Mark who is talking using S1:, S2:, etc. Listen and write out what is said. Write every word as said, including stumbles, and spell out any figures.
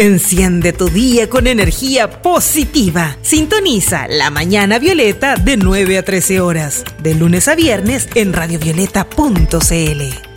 S1: Enciende tu día con energía positiva. Sintoniza La Mañana Violeta de nueve a trece horas, de lunes a viernes en radio violeta punto c l.